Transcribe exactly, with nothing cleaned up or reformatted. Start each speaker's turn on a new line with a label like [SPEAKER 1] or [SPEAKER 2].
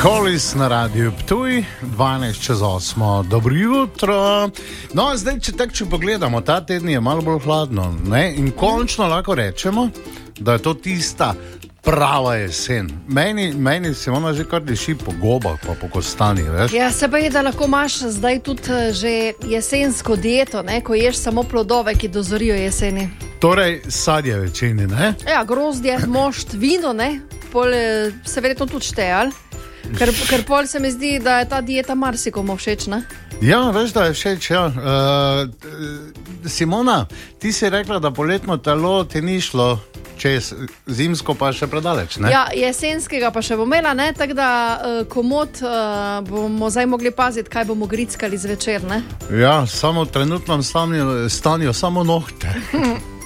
[SPEAKER 1] Kolis na radiju Ptuj, dvanajst čez osmo, dobro jutro. No, zdaj, če tak, če pogledamo, ta teden je malo bolj hladno, ne? In končno lahko rečemo, da je to tista prava jesen. Meni, meni se ona že kar diši po gobah, pa po kostani, veš?
[SPEAKER 2] Ja, se pa je, da lahko imaš zdaj tudi že jesensko dieto, ne? Ko ješ samo plodove, ki dozorijo jeseni.
[SPEAKER 1] Torej, sadje večini, ne?
[SPEAKER 2] Ja, grozdje, mošt, vino, ne? Pol se verjetno tudi šteje, ali? Ker, ker pol se mi zdi, da je ta dieta marsikomu všeč, ne?
[SPEAKER 1] Ja, veš, da je všeč, ja. Uh, Simona, ti si rekla, da poletno telo ti ni šlo čez, zimsko pa še predaleč, ne?
[SPEAKER 2] Ja, jesenskega pa še bo imela, ne? Tako da uh, komot uh, bomo zdaj mogli paziti, kaj bomo grickali zvečer, ne?
[SPEAKER 1] Ja, samo v trenutnem stanju, stanju samo nohte.